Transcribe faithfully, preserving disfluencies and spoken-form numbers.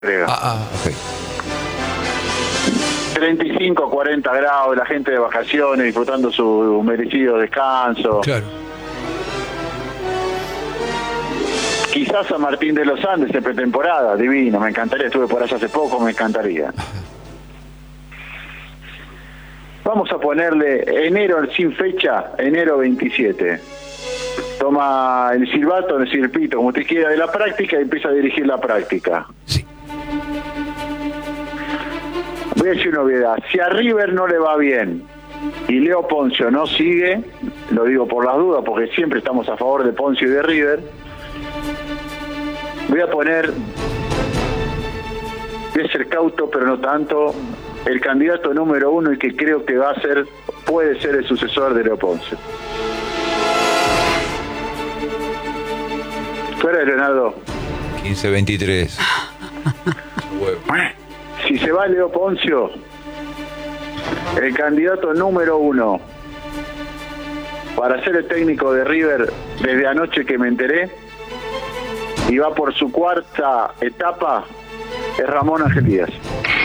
Ah, ah, ok. treinta y cinco a cuarenta grados, la gente de vacaciones disfrutando su merecido descanso. Claro. Quizás San Martín de los Andes en pretemporada, divino, me encantaría, estuve por allá hace poco, me encantaría. Vamos a ponerle enero sin fecha, enero veintisiete. Toma el silbato, el silpito, como usted quiera, de la práctica y empieza a dirigir la práctica. Sí. Voy a decir una obviedad, si a River no le va bien y Leo Poncio no sigue, lo digo por las dudas porque siempre estamos a favor de Poncio y de River, voy a poner, voy a ser cauto pero no tanto, el candidato número uno y que creo que va a ser, puede ser el sucesor de Leo Poncio. ¿Tú eres, Leonardo? quince veintitrés. Si se va Leo Poncio, el candidato número uno para ser el técnico de River desde anoche que me enteré, y va por su cuarta etapa, es Ramón Ángel Díaz.